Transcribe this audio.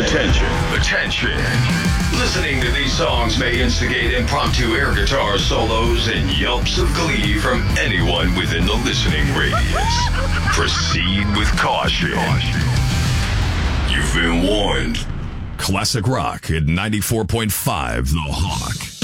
Attention, attention. Listening to these songs may instigate impromptu air guitar solos and yelps of glee from anyone within the listening radius. Proceed with caution. You've been warned. Classic Rock at 94.5 The Hawk.